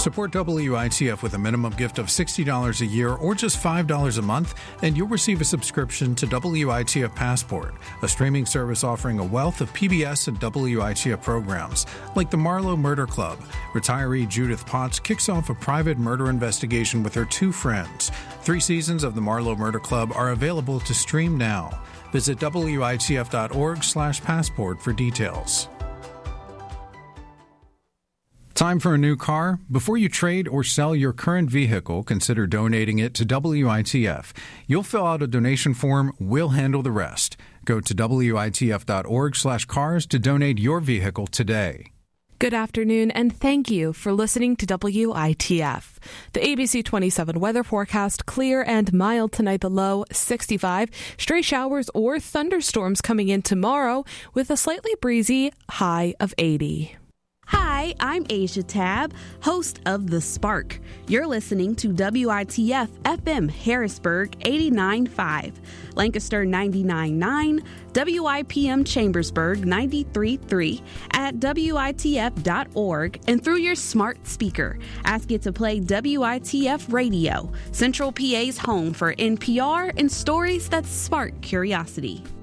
Support WITF with a minimum gift of $60 a year or just $5 a month, and you'll receive a subscription to WITF Passport, a streaming service offering a wealth of PBS and WITF programs, like the Marlowe Murder Club. Retiree Judith Potts kicks off a private murder investigation with her two friends. 3 seasons of the Marlowe Murder Club are available to stream now. Visit WITF.org/passport for details. Time for a new car? Before you trade or sell your current vehicle, consider donating it to WITF. You'll fill out a donation form, we'll handle the rest. Go to WITF.org/cars to donate your vehicle today. Good afternoon, and thank you for listening to WITF. The ABC 27 weather forecast: clear and mild tonight, the low 65. Stray showers or thunderstorms coming in tomorrow with a slightly breezy high of 80. Hi, I'm Asia Tab, host of The Spark. You're listening to WITF FM Harrisburg 89.5, Lancaster 99.9, WIPM Chambersburg 93.3, at WITF.org, and through your smart speaker. Ask it to play WITF Radio, Central PA's home for NPR and stories that spark curiosity.